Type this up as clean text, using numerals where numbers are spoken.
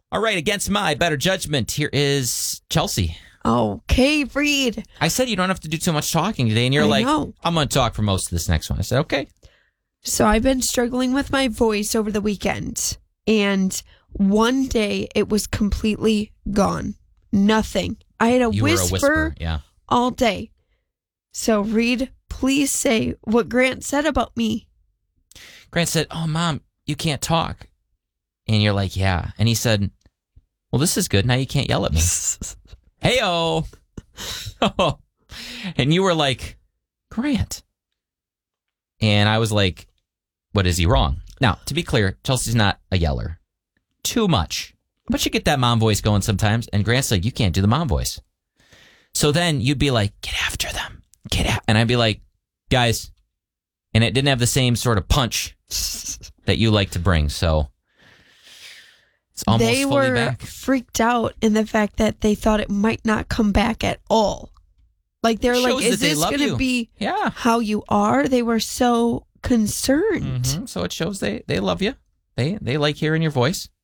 All right, against my better judgment, here is Chelsea. Okay, Reed. I said you don't have to do too much talking today, and you're I know. I'm going to talk for most of this next one. I said, okay. So I've been struggling with my voice over the weekend, and one day it was completely gone. Nothing. I had You were a whisperer, yeah. all day. So Reed, please say what Grant said about me. Grant said, oh, Mom, you can't talk. And you're like, yeah. And he said, well, this is good. Now you can't yell at me. Hey-o. And you were like, Grant. And I was like, what is he wrong? Now, to be clear, Chelsea's not a yeller. Too much. But you get that mom voice going sometimes. And Grant's like, you can't do the mom voice. So then you'd be like, get after them. And I'd be like, guys. And it didn't have the same sort of punch that you like to bring. So it's almost they fully were back. freaked out in the fact that they thought it might not come back at all. Like they're like, is this going to be how you are? They were so concerned. So it shows they love you. They like hearing your voice.